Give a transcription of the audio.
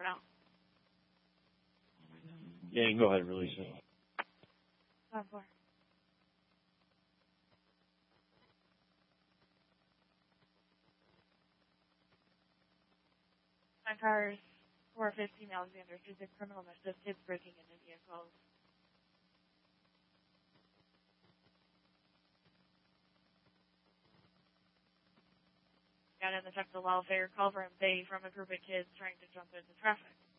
for now. Yeah, you can go ahead and release it. 10-4. My cars 415 Alexander Street, the criminal mischief, kids breaking into vehicles. Got in the check the welfare, Culver and Bay from a group of kids trying to jump into traffic.